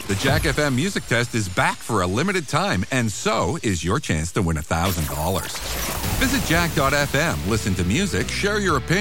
The Jack FM Music Test is back for a limited time, and so is your chance to win $1,000. Visit jack.fm, listen to music, share your opinion,